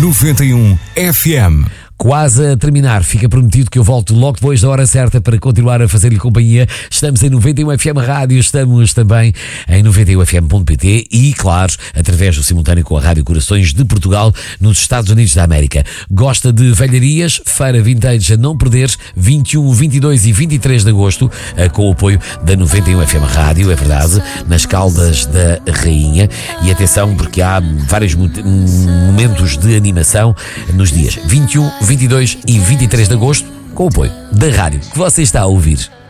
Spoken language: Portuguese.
91 FM. Quase a terminar, fica prometido que eu volto logo depois da hora certa para continuar a fazer-lhe companhia. Estamos em 91 FM Rádio, estamos também em 91fm.pt e, claro, através do simultâneo com a Rádio Corações de Portugal, nos Estados Unidos da América. Gosta de velharias? Feira Vintage a não perder, 21, 22 e 23 de agosto, com o apoio da 91 FM Rádio, é verdade, nas Caldas da Rainha. E atenção, porque há vários momentos de animação nos dias 21, 22 e 23 de agosto, com o apoio da rádio que você está a ouvir.